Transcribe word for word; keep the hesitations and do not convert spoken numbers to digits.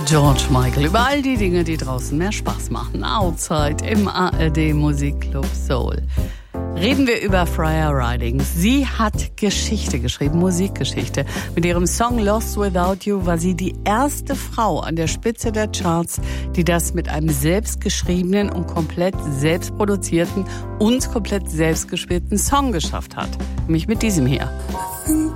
George Michael über all die Dinge, die draußen mehr Spaß machen. Outside im A R D Musikclub Soul. Reden wir über Freya Ridings. Sie hat Geschichte geschrieben, Musikgeschichte. Mit ihrem Song Lost Without You war sie die erste Frau an der Spitze der Charts, die das mit einem selbstgeschriebenen und komplett selbstproduzierten und komplett selbstgespielten Song geschafft hat. Nämlich mit diesem hier. Nothing